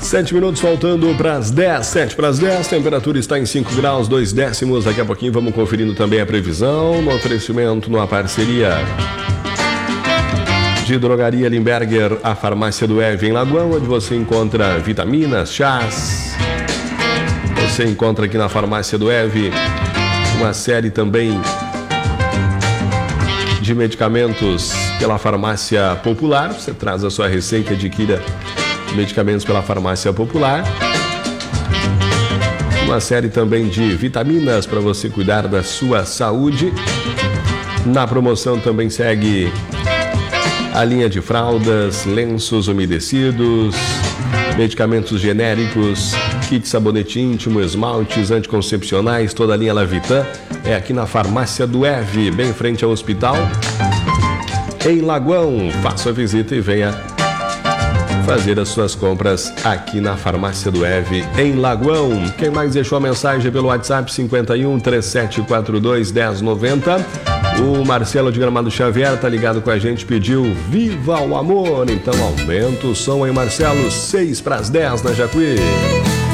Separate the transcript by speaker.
Speaker 1: 7 minutos faltando para as 10, 7 para as 10, temperatura está em 5 graus, 2 décimos. Daqui a pouquinho vamos conferindo também a previsão, no oferecimento, numa parceria de Drogaria Limberger, a farmácia do Eve em Lagoão, onde você encontra vitaminas, chás. Você encontra aqui na farmácia do Eve uma série também de medicamentos pela farmácia popular. Você traz a sua receita, adquira medicamentos pela farmácia popular. Uma série também de vitaminas para você cuidar da sua saúde. Na promoção também segue a linha de fraldas, lenços umedecidos, medicamentos genéricos, kit sabonete íntimo, esmaltes anticoncepcionais, toda a linha Lavitan é aqui na farmácia do Eve, bem em frente ao hospital, em Lagoão. Faça a visita e venha fazer as suas compras aqui na farmácia do Eve, em Lagoão. Quem mais deixou a mensagem pelo WhatsApp 51 3742 1090? O Marcelo de Gramado Xavier tá ligado com a gente, pediu Viva o Amor. Então aumenta o som aí, Marcelo, 6 para as 10 na Jacuí.